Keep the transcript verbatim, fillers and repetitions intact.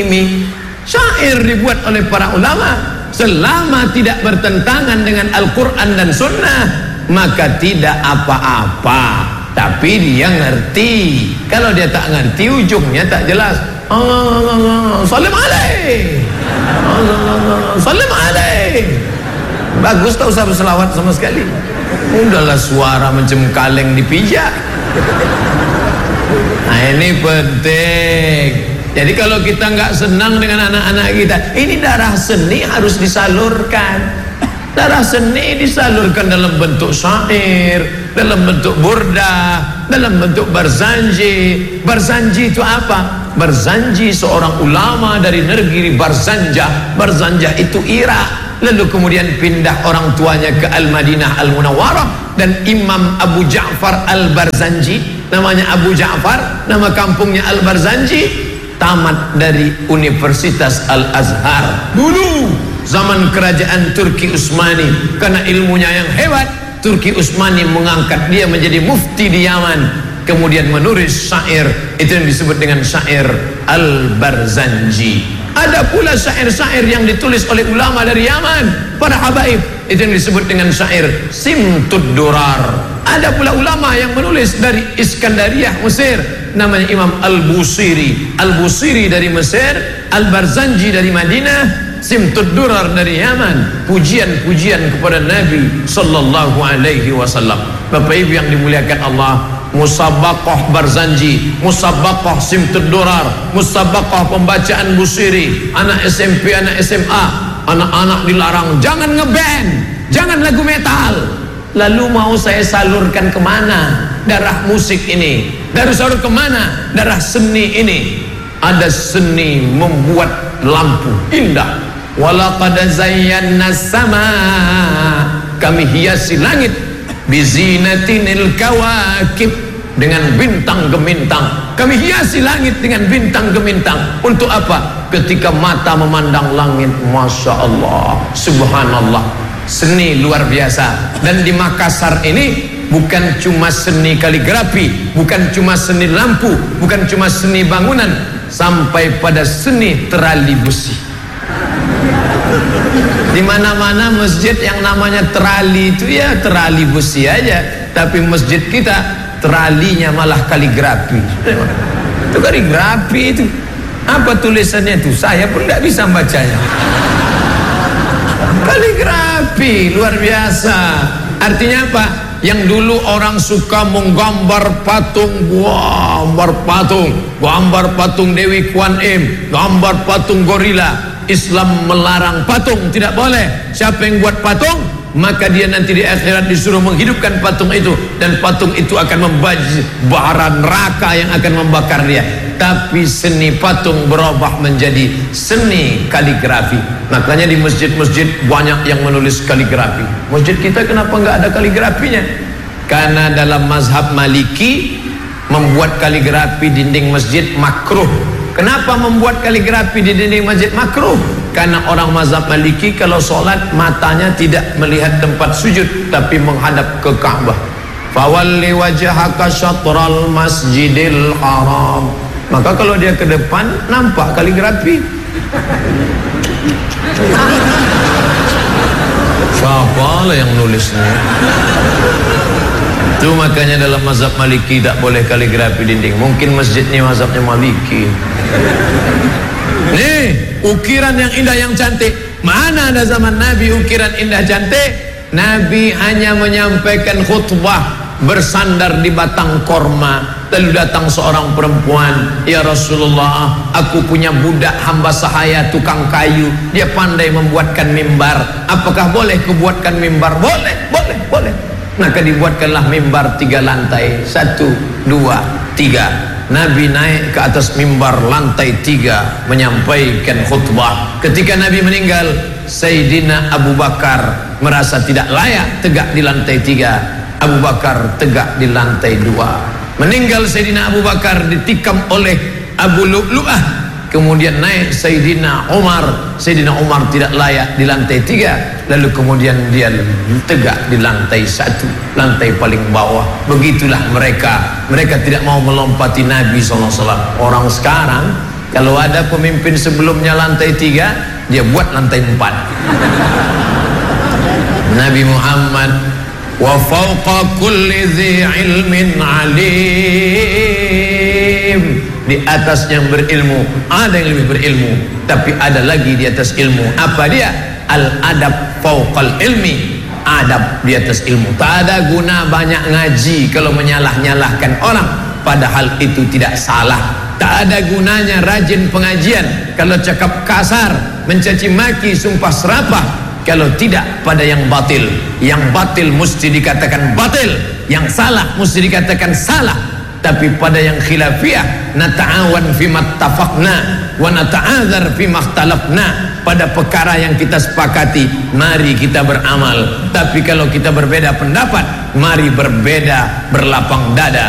ini syair dibuat oleh para ulama, selama tidak bertentangan dengan Al-Quran dan Sunnah maka tidak apa-apa. Tapi dia ngerti. Kalau dia tak ngerti, ujungnya tak jelas. Salam alaih, salam alaih. Bagus, tak usah berselawat sama sekali. Udahlah suara macam kaleng dipijak. Nah ini penting. Jadi kalau kita nggak senang dengan anak-anak kita, ini darah seni harus disalurkan. Darah seni disalurkan dalam bentuk syair, dalam bentuk burdah, dalam bentuk barzanji. Barzanji itu apa? Barzanji seorang ulama dari negeri Barzanjah. Barzanjah itu Irak. Lalu kemudian pindah orang tuanya ke Al-Madinah Al-Munawwarah, dan Imam Abu Ja'far Al-Barzanji, namanya Abu Ja'far, nama kampungnya Al-Barzanji, tamat dari Universitas Al-Azhar. Dulu zaman kerajaan Turki Utsmani, karena ilmunya yang hebat, Turki Utsmani mengangkat dia menjadi mufti di Yaman, kemudian menulis syair, itu yang disebut dengan syair Al-Barzanji. Ada pula syair-syair yang ditulis oleh ulama dari Yaman, para habaib, itu yang disebut dengan syair Simtud Durar. Ada pula ulama yang menulis dari Iskandariah, Mesir, namanya Imam Al-Busiri. Al-Busiri dari Mesir, Al-Barzanji dari Madinah, Simtud Durar dari Yaman. Pujian-pujian kepada Nabi sallallahu alaihi wasallam. Bapak Ibu yang dimuliakan Allah, musabaqah Barzanji, musabaqah Simtud Durar, musabaqah pembacaan Busiri. Anak S M P, anak S M A, anak-anak dilarang jangan ngeband, jangan lagu metal. Lalu mau saya salurkan kemana darah musik ini? Darah salur kemana darah seni ini? Ada seni membuat lampu indah. Walaqad zayyana sama, kami hiasi langit bizinatinil kawakib, dengan bintang gemintang. Kami hiasi langit dengan bintang gemintang. Untuk apa? Ketika mata memandang langit, masya Allah, subhanallah, seni luar biasa. Dan di Makassar ini bukan cuma seni kaligrafi, bukan cuma seni lampu, bukan cuma seni bangunan, sampai pada seni terali besi. Di mana-mana masjid yang namanya terali itu ya terali besi aja, tapi masjid kita teralinya malah kaligrafi. Itu kaligrafi itu. Apa tulisannya itu? Saya pun tidak bisa membacanya. Kaligrafi luar biasa. Artinya apa? Yang dulu orang suka menggambar patung, gambar patung, gambar patung Dewi Kuan Im, gambar patung gorila. Islam melarang patung, tidak boleh. Siapa yang buat patung, maka dia nanti di akhirat disuruh menghidupkan patung itu, dan patung itu akan membaju bara neraka yang akan membakar dia. Tapi seni patung berubah menjadi seni kaligrafi. Makanya di masjid-masjid banyak yang menulis kaligrafi. Masjid kita kenapa nggak ada kaligrafinya? Karena dalam mazhab Maliki membuat kaligrafi dinding masjid makruh. Kenapa membuat kaligrafi di dinding masjid makruh? Karena orang mazhab Maliki kalau sholat matanya tidak melihat tempat sujud, tapi menghadap ke Ka'bah. Fawalli wajhaka syatral masjidil haram. Maka kalau dia ke depan nampak kaligrafi. Siapa lah yang nulisnya? Itu makanya dalam mazhab Maliki tak boleh kaligrafi dinding. Mungkin masjidnya mazhabnya Maliki. Nih, ukiran yang indah yang cantik. Mana ada zaman Nabi ukiran indah cantik? Nabi hanya menyampaikan khutbah bersandar di batang korma. Lalu datang seorang perempuan, ya Rasulullah, aku punya budak hamba sahaya tukang kayu, dia pandai membuatkan mimbar. Apakah boleh kubuatkan mimbar? Boleh, boleh, boleh. Maka dibuatkanlah mimbar tiga lantai. Satu, dua, tiga. Nabi naik ke atas mimbar lantai tiga menyampaikan khutbah. Ketika Nabi meninggal, Sayyidina Abu Bakar merasa tidak layak tegak di lantai tiga. Abu Bakar tegak di lantai dua. Meninggal Sayyidina Abu Bakar ditikam oleh Abu Lu'lu'ah. Kemudian naik Sayyidina Umar. Sayyidina Umar tidak layak di lantai tiga. Lalu kemudian dia tegak di lantai satu, lantai paling bawah. Begitulah mereka. Mereka tidak mau melompati Nabi shallallahu alaihi wasallam. Orang sekarang Kalau ada pemimpin sebelumnya lantai tiga, dia buat lantai empat. Nabi Muhammad, wa fawqa kulli dhi ilmin alim, di atas yang berilmu ada yang lebih berilmu, tapi ada lagi di atas ilmu. Apa dia? Al-adab fawqal ilmi, adab di atas ilmu. Tak ada guna banyak ngaji kalau menyalah-nyalahkan orang, padahal itu tidak salah. Tak ada gunanya rajin pengajian kalau cakap kasar, mencaci maki, sumpah serapah, kalau tidak pada yang batil. Yang batil mesti dikatakan batil, yang salah mesti dikatakan salah. Tapi pada yang khilafiyah, nata'awan fima ittafaqna wa nata'adzar fima ikhtalafna, pada perkara yang kita sepakati mari kita beramal. Tapi kalau kita berbeda pendapat, mari berbeda berlapang dada.